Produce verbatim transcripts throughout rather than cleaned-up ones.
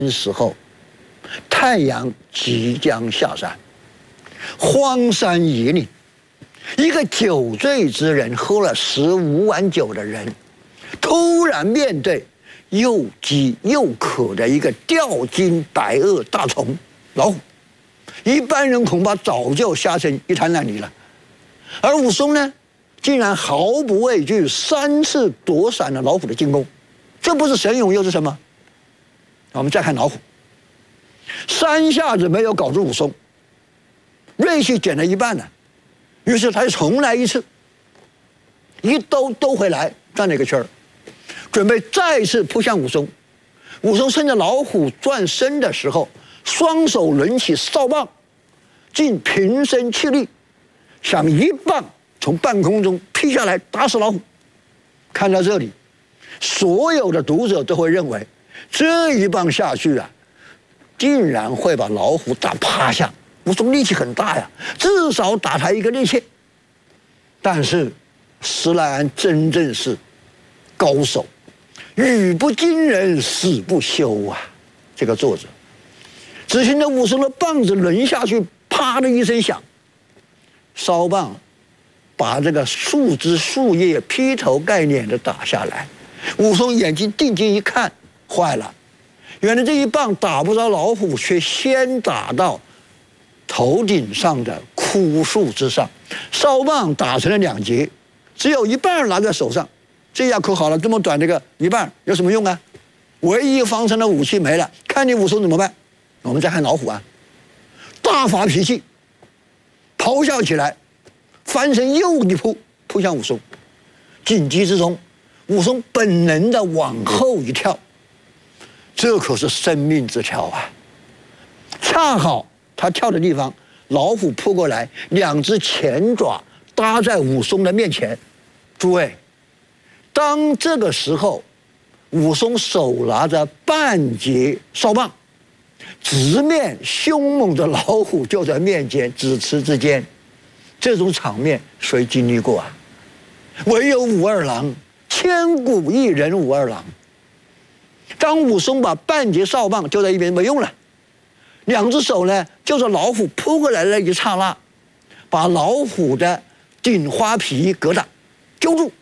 时候，太阳即将下山，荒山野岭，一个酒醉之人，喝了十五碗酒的人，突然面对又饥又渴的一个吊筋百恶大虫老虎，一般人恐怕早就吓成一滩烂泥了。而武松呢，竟然毫不畏惧，三次躲闪了老虎的进攻，这不是神勇又是什么？我们再看老虎，三下子没有搞住武松，锐气减了一半了，于是他又重来一次，一兜兜回来，转了一个圈儿，准备再次扑向武松。武松趁着老虎转身的时候，双手抡起扫棒，竟平身气力，想一棒从半空中劈下来打死老虎。看到这里，所有的读者都会认为，这一棒下去啊，竟然会把老虎打趴下。武松力气很大呀，至少打他一个趔趄。但是施耐庵真正是高手，语不惊人死不休啊！这个作者只听着武松的棒子抡下去，啪的一声响，烧棒把这个树枝树叶劈头盖脸的打下来。武松眼睛定睛一看，坏了，原来这一棒打不着老虎，却先打到头顶上的枯树之上，烧棒打成了两截，只有一半拿在手上。这下可好了，这么短这个一半有什么用啊？唯一方程的武器没了，看你武松怎么办？我们再看老虎啊，大发脾气，咆哮起来，翻身又一扑，扑向武松。紧急之中，武松本能的往后一跳，这可是生命之跳啊！恰好他跳的地方，老虎扑过来，两只前爪搭在武松的面前。诸位，当这个时候，武松手拿着半截扫棒，直面凶猛的老虎就在面前，咫尺之间，这种场面谁经历过啊？唯有武二郎，千古一人武二郎。当武松把半截扫棒丢在一边没用了，两只手呢，就是老虎扑过来的一刹那，把老虎的顶花皮疙瘩揪住，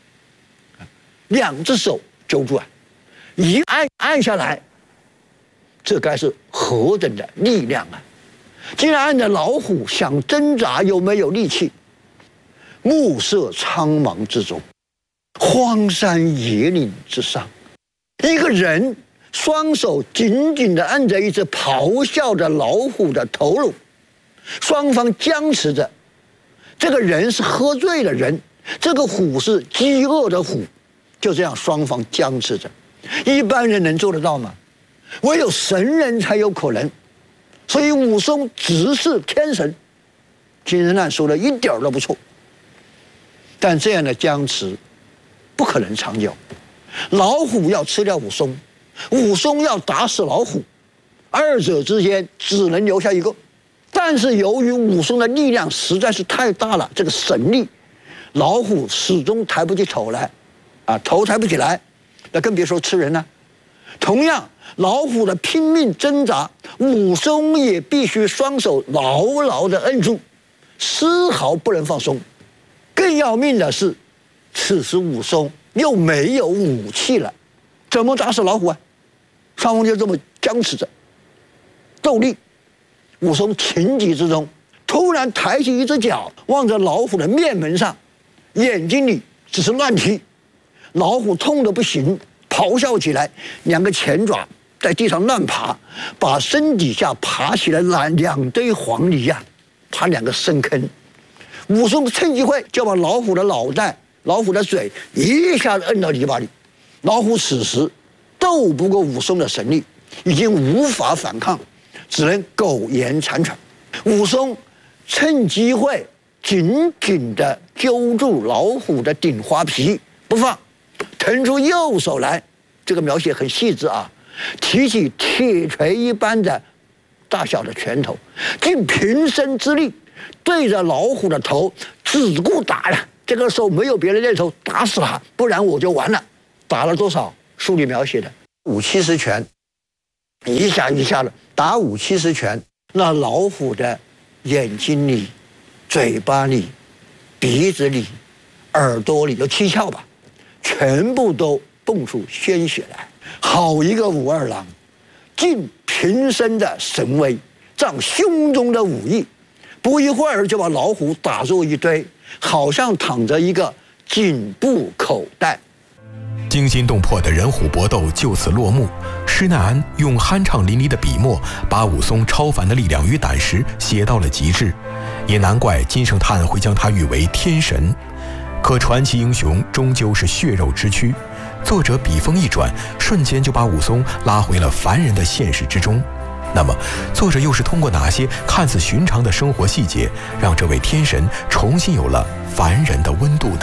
两只手揪住啊，一按按下来，这该是何等的力量啊！竟然按着老虎想挣扎又没有力气，暮色苍茫之中，荒山野岭之上，一个人双手紧紧地按着一只咆哮的老虎的头颅，双方僵持着。这个人是喝醉的人，这个虎是饥饿的虎，就这样双方僵持着。一般人能做得到吗？唯有神人才有可能。所以武松直视天神，金圣叹说的一点都不错。但这样的僵持不可能长久，老虎要吃掉武松，武松要打死老虎，二者之间只能留下一个。但是由于武松的力量实在是太大了，这个神力，老虎始终抬不起头来，啊，头抬不起来，那更别说吃人了。同样，老虎的拼命挣扎，武松也必须双手牢牢地摁住，丝毫不能放松。更要命的是，此时武松又没有武器了，怎么打死老虎啊？双方就这么僵持着，斗力。武松情急之中，突然抬起一只脚，望着老虎的面门上，眼睛里只是乱踢。老虎痛得不行，咆哮起来，两个前爪在地上乱爬，把身底下爬起来两两堆黄泥呀，爬两个深坑。武松趁机会就把老虎的脑袋、老虎的嘴一下子摁到泥巴里。老虎此时斗不过武松的神力，已经无法反抗，只能苟延残喘。武松趁机会紧紧地揪住老虎的顶花皮不放，腾出右手来，这个描写很细致啊，提起铁锤一般的大小的拳头，尽平生之力对着老虎的头只顾打呀。这个时候没有别的念头，打死他，不然我就完了。打了多少？书里描写的五七十拳。 一下一下的打五七十拳，那老虎的眼睛里、嘴巴里、鼻子里、耳朵里有七窍吧，全部都蹦出鲜血来。好一个武二郎，尽平生的神威，仗胸中的武艺，不一会儿就把老虎打作一堆，好像躺着一个颈部口袋。 惊心动魄的人虎搏斗就此落幕。施耐庵用酣畅淋漓的笔墨，把武松超凡的力量与胆识写到了极致，也难怪金圣叹会将他誉为天神。可传奇英雄终究是血肉之躯，作者笔锋一转，瞬间就把武松拉回了凡人的现实之中。那么，作者又是通过哪些看似寻常的生活细节，让这位天神重新有了凡人的温度呢？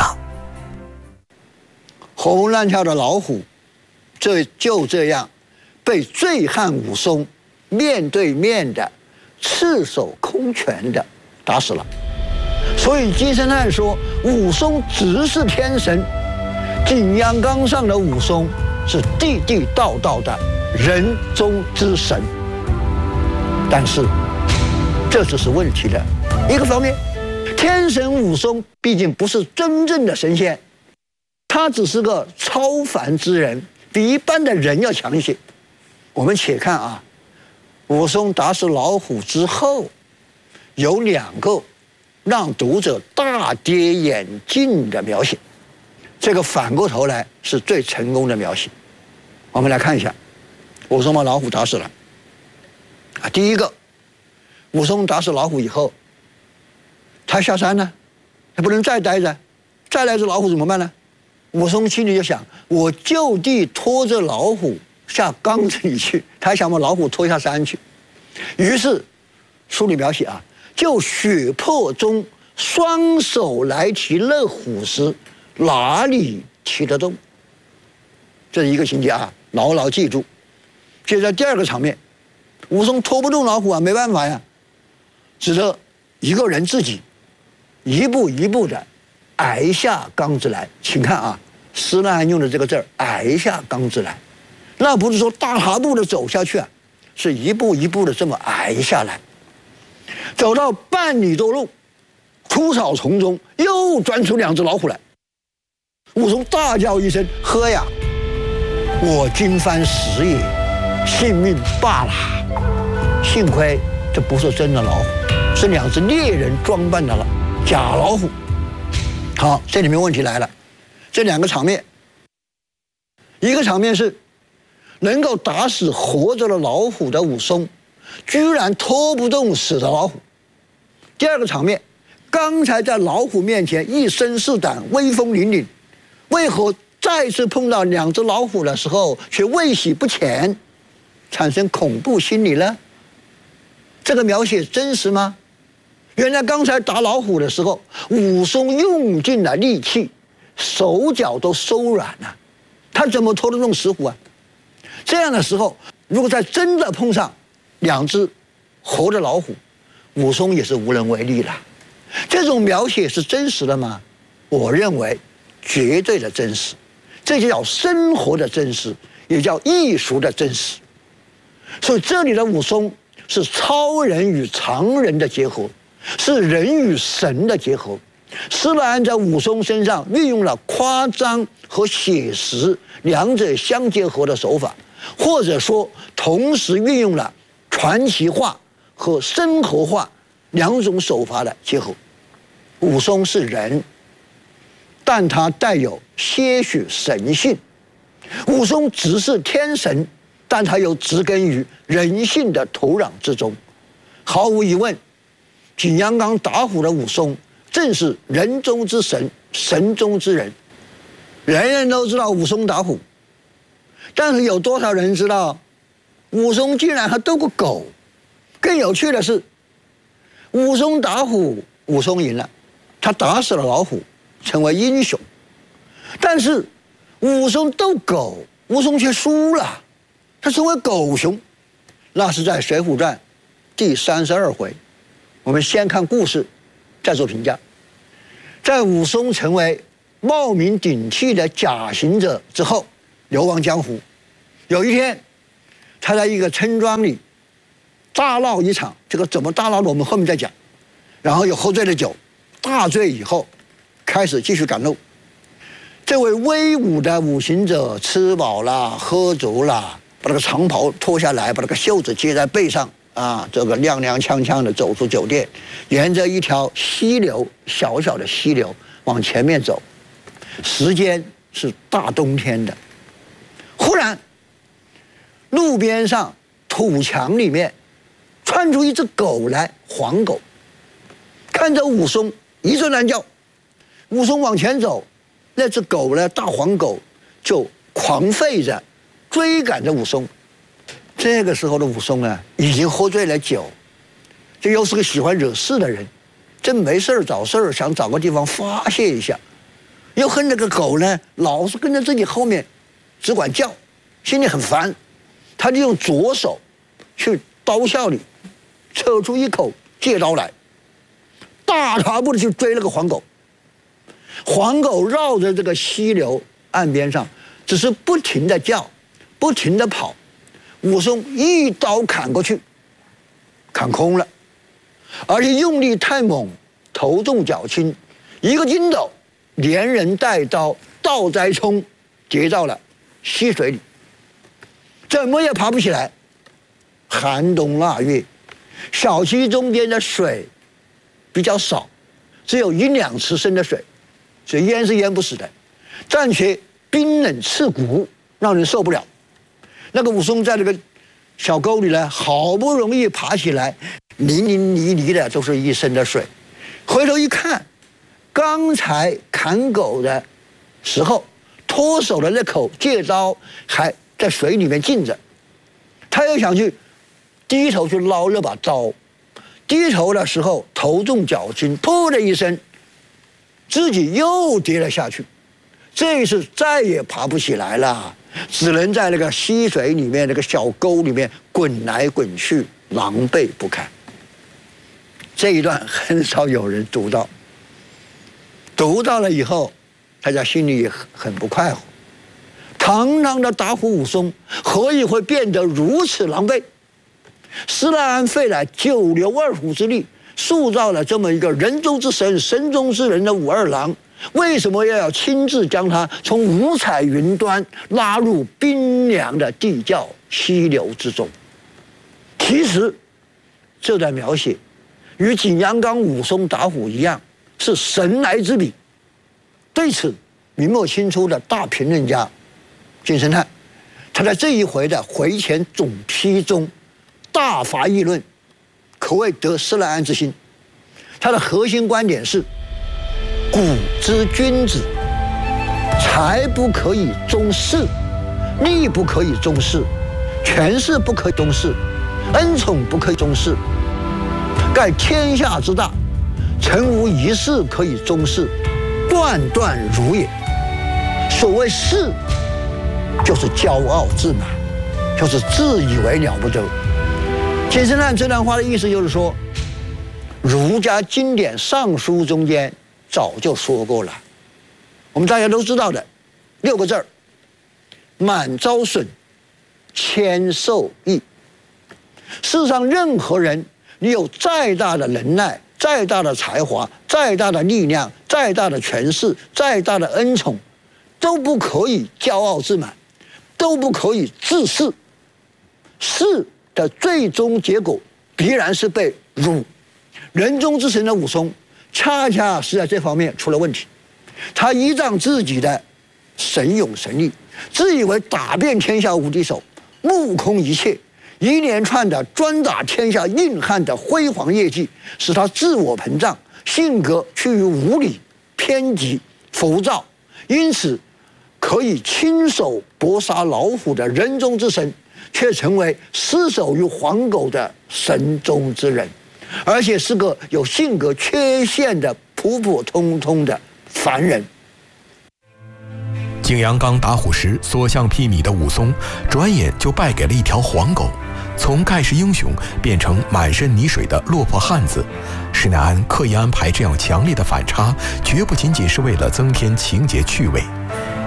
活蹦乱跳的老虎，这就这样被醉汉武松面对面的、赤手空拳的打死了。所以金圣叹说，武松直是天神，景阳冈上的武松是地地道道的人中之神。但是，这只是问题的一个方面。天神武松毕竟不是真正的神仙，他只是个超凡之人，比一般的人要强一些。我们且看啊，武松打死老虎之后，有两个让读者大跌眼镜的描写，这个反过头来是最成功的描写。我们来看一下，武松把老虎打死了。啊，第一个，武松打死老虎以后，他下山呢，他不能再待着，再来只老虎怎么办呢？武松心里就想，我就地拖着老虎下缸子里去，他想把老虎拖下山去。于是，书里描写啊，就血泊中双手来提勒虎时，哪里提得动？这是一个情节啊，牢牢记住。接着第二个场面，武松拖不动老虎啊，没办法呀，只得一个人自己一步一步的挨下缸子来。请看啊，施耐庵用的这个字儿“挨下缸子来”，那不是说大踏步的走下去啊，是一步一步的这么挨下来。走到半里多路，枯草丛中又钻出两只老虎来。武松大叫一声：“呵呀！我今番死也，性命罢了。”幸亏这不是真的老虎，是两只猎人装扮的了假老虎。好，这里面问题来了，这两个场面，一个场面是能够打死活着的老虎的武松，居然拖不动死的老虎。第二个场面，刚才在老虎面前一身是胆，威风凛凛，为何再次碰到两只老虎的时候却畏喜不前，产生恐怖心理呢？这个描写真实吗？原来刚才打老虎的时候，武松用尽了力气，手脚都收软了，他怎么拖得动石虎啊？这样的时候，如果再真的碰上两只活的老虎，武松也是无能为力了。这种描写是真实的吗？我认为绝对的真实，这就叫生活的真实，也叫艺术的真实。所以这里的武松是超人与常人的结合，是人与神的结合。施耐庵在武松身上运用了夸张和写实两者相结合的手法，或者说同时运用了传奇化和生活化两种手法的结合。武松是人，但他带有些许神性。武松只是天神，但他又植根于人性的土壤之中。毫无疑问，景阳冈打虎的武松正是人中之神，神中之人。人人都知道武松打虎，但是有多少人知道武松竟然还斗过狗？更有趣的是，武松打虎，武松赢了，他打死了老虎，成为英雄。但是武松斗狗，武松却输了，他成为狗熊。那是在《水浒传》第三十二回。我们先看故事，再做评价。在武松成为冒名顶替的假行者之后，流亡江湖。有一天， 他在一个村庄里大闹一场，这个怎么大闹的我们后面再讲。然后又喝醉了酒，大醉以后开始继续赶路。这位威武的五行者吃饱了喝足了，把那个长袍脱下来，把那个袖子系在背上啊，这个踉踉跄跄的走出酒店，沿着一条溪流，小小的溪流往前面走。时间是大冬天的，忽然路边上土墙里面窜出一只狗来，黄狗，看着武松一阵乱叫。武松往前走，那只狗呢，大黄狗就狂吠着追赶着武松。这个时候的武松呢，已经喝醉了酒，这又是个喜欢惹事的人，真没事找事儿，想找个地方发泄一下，又恨那个狗呢，老是跟着自己后面，只管叫，心里很烦。他就用左手去刀鞘里扯出一口借刀来，大踏步的去追那个黄狗。黄狗绕着这个溪流岸边上，只是不停的叫，不停的跑。武松一刀砍过去，砍空了，而且用力太猛，头重脚轻，一个筋斗连人带刀倒栽冲，跌到了溪水里，怎么也爬不起来。寒冬腊月，小溪中间的水比较少，只有一两尺深的水，所以淹是淹不死的，但却冰冷刺骨，让人受不了。那个武松在那个小沟里呢，好不容易爬起来，淋淋漓漓的都是一身的水。回头一看，刚才砍狗的时候脱手的那口借刀还在水里面浸着，他又想去低头去捞那把刀，低头的时候头重脚轻，噗的一声，自己又跌了下去。这一次再也爬不起来了，只能在那个溪水里面那个小沟里面滚来滚去，狼狈不堪。这一段很少有人读到，读到了以后，大家心里也很不快活。堂堂的打虎武松，何以会变得如此狼狈？施耐庵费了九牛二虎之力，塑造了这么一个人中之神、神中之人的武二郎，为什么又要亲自将他从五彩云端拉入冰凉的地窖溪流之中？其实，这段描写与景阳冈武松打虎一样，是神来之笔。对此，明末清初的大评论家金圣叹，他在这一回的回前总批中大发议论，可谓得施耐庵之心。他的核心观点是：古之君子，才不可以终事，力不可以终事，权势不可以终事，恩宠不可以终事。盖天下之大，曾无一事可以终事，断断如也。所谓事，就是骄傲自满，就是自以为了不得。金圣叹这段话的意思就是说，儒家经典《尚书》中间早就说过了，我们大家都知道的六个字儿：满招损，谦受益。世上任何人，你有再大的能耐、再大的才华、再大的力量、再大的权势、再大的恩宠，都不可以骄傲自满，都不可以自恃。恃的最终结果必然是被辱。人中之神的武松，恰恰是在这方面出了问题。他依仗自己的神勇神力，自以为打遍天下无敌手，目空一切，一连串的专打天下硬汉的辉煌业绩，使他自我膨胀，性格趋于无理、偏激、浮躁，因此可以亲手搏杀老虎的人中之神，却成为失手于黄狗的神中之人，而且是个有性格缺陷的普普通通的凡人。 景阳冈打虎时所向披靡的武松，转眼就败给了一条黄狗，从盖世英雄变成满身泥水的落魄汉子。施耐庵刻意安排这样强烈的反差，绝不仅仅是为了增添情节趣味。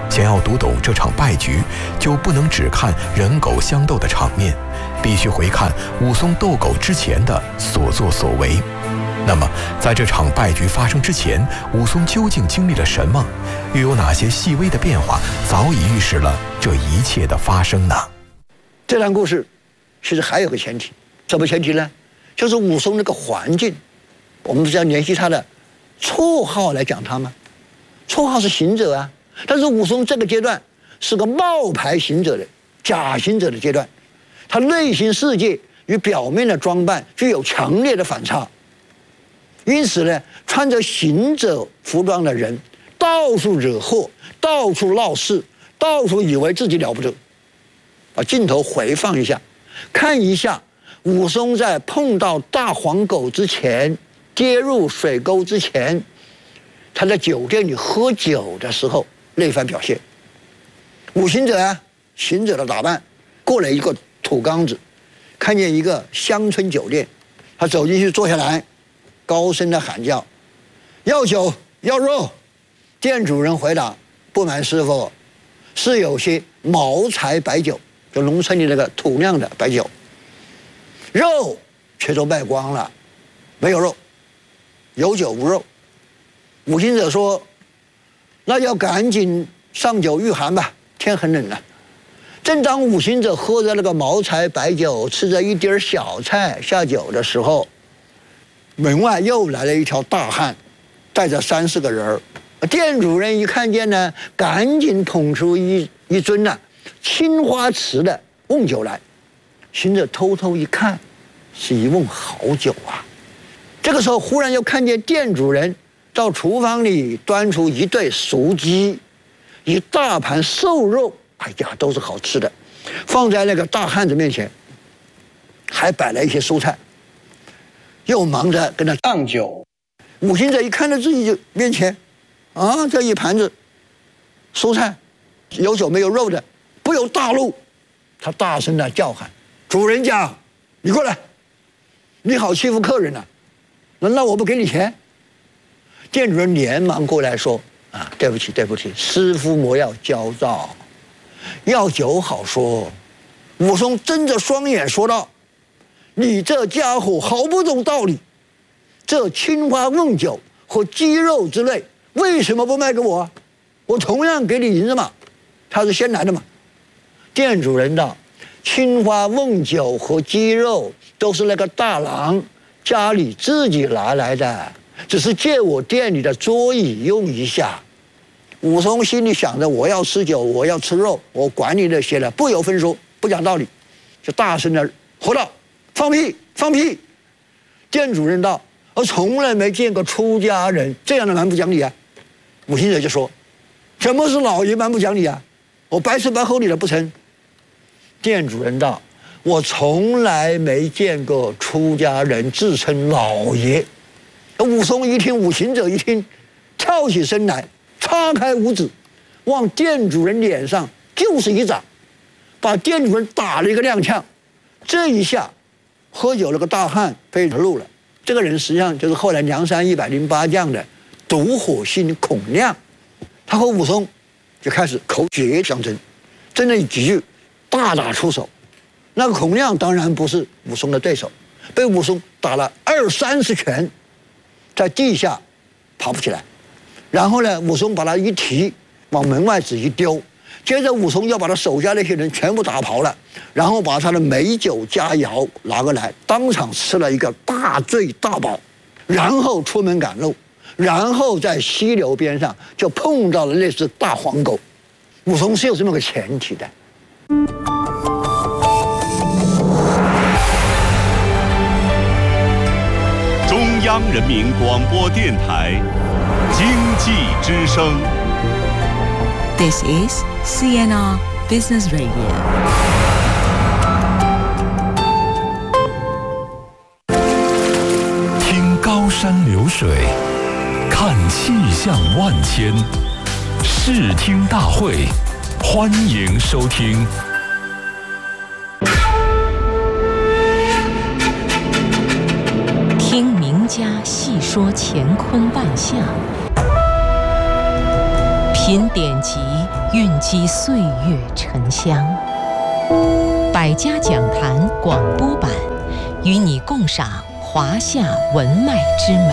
想要读懂这场败局，就不能只看人狗相斗的场面，必须回看武松斗狗之前的所作所为。那么，在这场败局发生之前，武松究竟经历了什么？又有哪些细微的变化早已预示了这一切的发生呢？ 这段故事其实还有个前提，什么前提呢？就是武松那个环境，我们不是要联系他的绰号来讲他吗？绰号是行者啊，但是武松这个阶段是个冒牌行者的假行者的阶段，他内心世界与表面的装扮具有强烈的反差。因此呢，穿着行者服装的人到处惹祸，到处闹事，到处以为自己了不得。把镜头回放一下，看一下武松在碰到大黄狗之前，跌入水沟之前，他在酒店里喝酒的时候那番表现。五行者啊，行者的打扮，过了一个土缸子，看见一个乡村酒店，他走进去坐下来，高声的喊叫：“要酒要肉。”店主人回答：“不瞒师傅，是有些茅台白酒，就农村里那个土酿的白酒，肉却都卖光了，没有肉，有酒无肉。”五行者说：“那要赶紧上酒御寒吧，天很冷了。”正当五行者喝着那个茅台白酒，吃着一碟小菜下酒的时候，门外又来了一条大汉，带着三四个人儿。店主人一看见呢，赶紧捧出一一樽呢、啊、青花瓷的瓮酒来。行者偷偷一看，是一瓮好酒啊。这个时候忽然又看见店主人到厨房里端出一对熟鸡，一大盘瘦肉，哎呀，都是好吃的，放在那个大汉子面前，还摆了一些蔬菜，又忙着跟他上酒。五行者一看到自己面前，啊，这一盘子蔬菜，有酒没有肉的，不由大怒，他大声的叫喊：“主人家，你过来！你好欺负客人啊！难道我不给你钱？”店主人连忙过来说：“啊，对不起，对不起，师傅莫要焦躁，要酒好说。”武松睁着双眼说道：“你这家伙毫不懂道理，这青花瓮酒和鸡肉之类，为什么不卖给我？我同样给你银子嘛，他是先来的嘛。”店主人道：“青花瓮酒和鸡肉都是那个大郎家里自己拿来的，只是借我店里的桌椅用一下。”武松心里想着：我要吃酒，我要吃肉，我管你那些了，不由分说，不讲道理，就大声的吼道：“放屁，放屁！”店主人道：“我从来没见过出家人这样的蛮不讲理啊！”五行者就说：“什么是老爷蛮不讲理啊？我白吃白喝你了不成？”店主人道：“我从来没见过出家人自称老爷。”武松一听，五行者一听，跳起身来，叉开五指，往店主人脸上就是一掌，把店主人打了一个踉跄。这一下，喝酒那个大汉被怒了。这个人实际上就是后来梁山一百零八将的独火星孔亮，他和武松就开始口角相争，争了几句，大打出手。那个孔亮当然不是武松的对手，被武松打了二三十拳，在地下爬不起来。然后呢，武松把他一提，往门外只一丢，接着武松要把他手下那些人全部打跑了，然后把他的美酒佳肴拿过来，当场吃了一个大醉大饱，然后出门赶路，然后在溪流边上就碰到了那只大黄狗。武松是有这么个前提的。 中央人民广播电台经济之声。 This is C N R Business Radio. 听高山流水，看气象万千，视听大会，欢迎收听。 听名家细说乾坤万象，品典籍蕴积岁月沉香。百家讲坛广播版，与你共赏华夏文脉之美。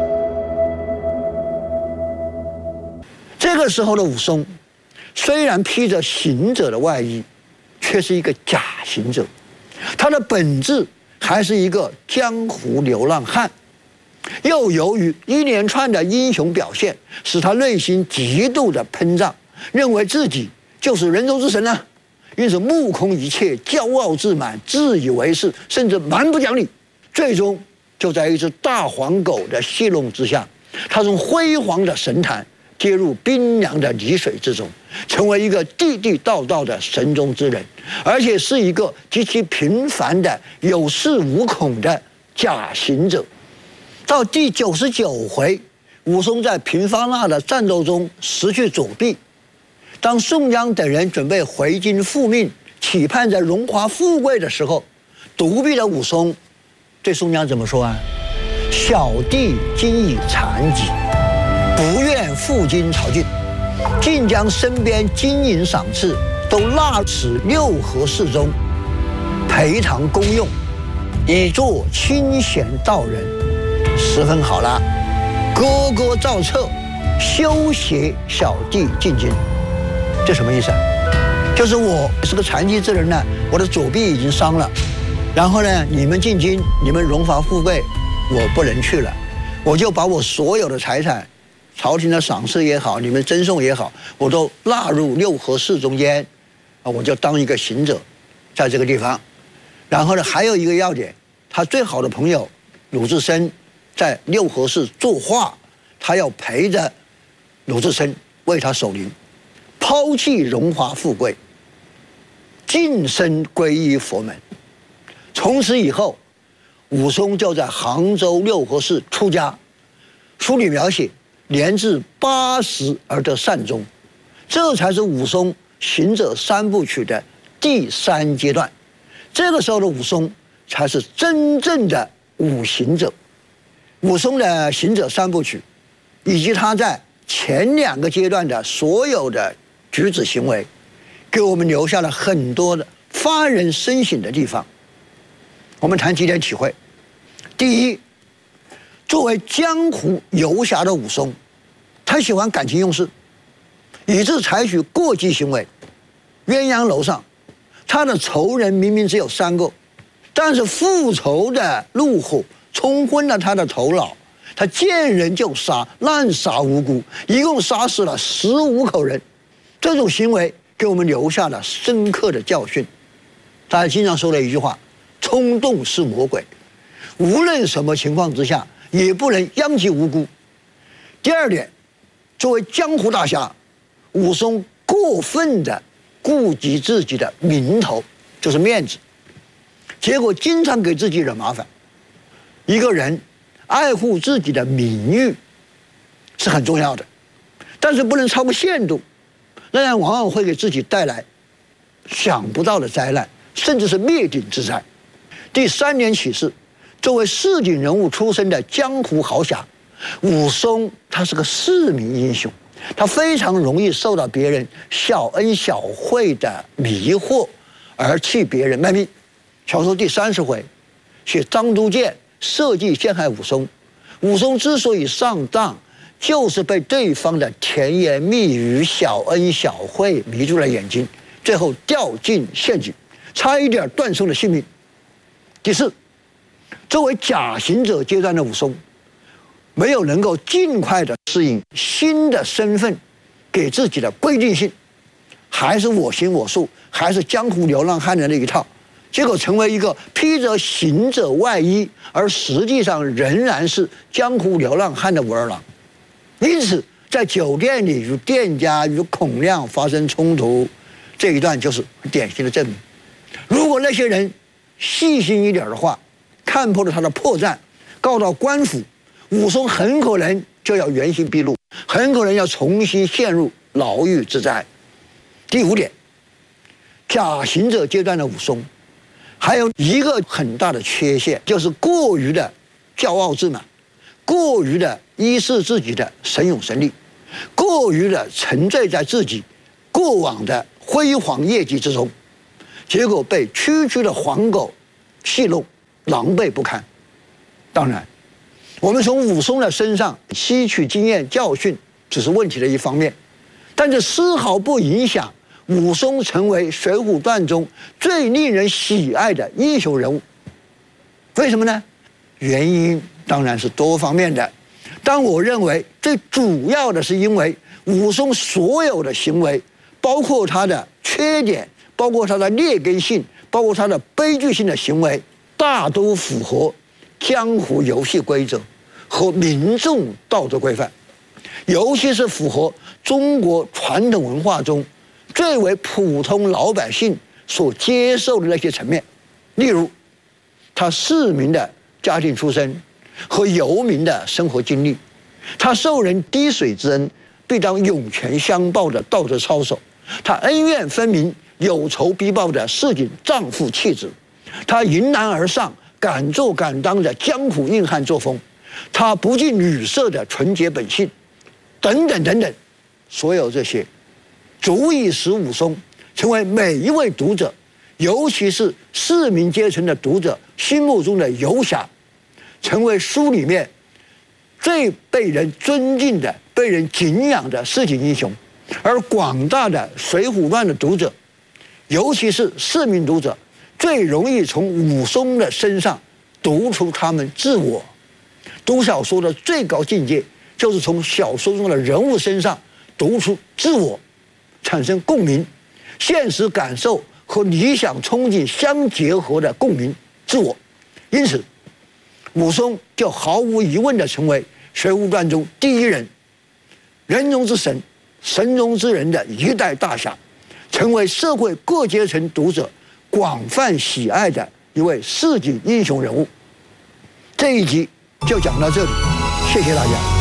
这个时候的武松，虽然披着行者的外衣，却是一个假行者，他的本质还是一个江湖流浪汉。又由于一连串的英雄表现，使他内心极度的膨胀，认为自己就是人中之神啊，因此目空一切，骄傲自满，自以为是，甚至蛮不讲理。最终就在一只大黄狗的戏弄之下，他从辉煌的神坛跌入冰凉的泥水之中，成为一个地地道道的神中之人，而且是一个极其平凡的有恃无恐的假行者。到第九十九回，武松在平方腊的战斗中失去左臂。当宋江等人准备回京复命，期盼着荣华富贵的时候，独臂的武松对宋江怎么说啊？小弟今已残疾，不愿赴京朝觐，竟将身边金银赏赐都纳此六合寺中，陪堂公用，以作清闲道人，十分好了。哥哥造册，休携小弟进京。这什么意思啊？就是我是个残疾之人呢，我的左臂已经伤了，然后呢，你们进京，你们荣华富贵，我不能去了，我就把我所有的财产，朝廷的赏赐也好，你们赠送也好，我都纳入六合寺中间，啊，我就当一个行者，在这个地方。然后呢，还有一个要点，他最好的朋友鲁智深在六合寺作画，他要陪着鲁智深为他守灵，抛弃荣华富贵，净身皈依佛门。从此以后，武松就在杭州六合寺出家。书里描写年至八十而得善终，这才是武松行者三部曲的第三阶段。这个时候的武松才是真正的武行者。武松的行者三部曲，以及他在前两个阶段的所有的举止行为，给我们留下了很多的发人深省的地方。我们谈几点体会。第一，作为江湖游侠的武松，他喜欢感情用事，以致采取过激行为。鸳鸯楼上，他的仇人明明只有三个，但是复仇的怒火冲昏了他的头脑，他见人就杀，滥杀无辜，一共杀死了十五口人。这种行为给我们留下了深刻的教训。大家经常说的一句话：冲动是魔鬼，无论什么情况之下也不能殃及无辜。第二点，作为江湖大侠，武松过分的顾及自己的名头，就是面子，结果经常给自己惹麻烦。一个人爱护自己的名誉是很重要的，但是不能超过限度，那样往往会给自己带来想不到的灾难，甚至是灭顶之灾。第三点启示，作为市井人物出身的江湖豪侠，武松他是个市民英雄，他非常容易受到别人小恩小惠的迷惑而替别人卖命。小说第三十回写张都监设计陷害武松，武松之所以上当，就是被对方的甜言蜜语、小恩小惠迷住了眼睛，最后掉进陷阱，差一点断送了性命。第四，作为假行者阶段的武松，没有能够尽快的适应新的身份给自己的规定性，还是我行我素，还是江湖流浪汉的那一套，结果成为一个披着行者外衣，而实际上仍然是江湖流浪汉的武二郎。因此，在酒店里与店家与孔亮发生冲突，这一段就是典型的证明。如果那些人细心一点的话，看破了他的破绽，告到官府，武松很可能就要原形毕露，很可能要重新陷入牢狱之灾。第五点，假行者阶段的武松还有一个很大的缺陷，就是过于的骄傲自满，过于的依恃自己的神勇神力，过于的沉醉在自己过往的辉煌业绩之中，结果被区区的黄狗戏弄，狼狈不堪。当然，我们从武松的身上吸取经验教训，只是问题的一方面，但这丝毫不影响武松成为《水浒传》中最令人喜爱的英雄人物。为什么呢？原因当然是多方面的，但我认为最主要的是因为武松所有的行为，包括他的缺点，包括他的劣根性，包括他的悲剧性的行为，大都符合江湖游戏规则和民众道德规范，尤其是符合中国传统文化中最为普通老百姓所接受的那些层面。例如，他市民的家庭出身和游民的生活经历，他受人滴水之恩必当涌泉相报的道德操守，他恩怨分明、有仇必报的市井丈夫气质，他迎难而上、敢做敢当的江湖硬汉作风，他不近女色的纯洁本性，等等等等，所有这些，足以使武松成为每一位读者，尤其是市民阶层的读者心目中的游侠，成为书里面最被人尊敬的、被人敬仰的市井英雄。而广大的《水浒传》的读者，尤其是市民读者，最容易从武松的身上读出他们自我。读小说的最高境界，就是从小说中的人物身上读出自我，产生共鸣，现实感受和理想憧憬相结合的共鸣自我。因此，武松就毫无疑问地成为《水浒传》中第一人，人中之神、神中之人的一代大侠，成为社会各阶层读者广泛喜爱的一位市井英雄人物。这一集就讲到这里，谢谢大家。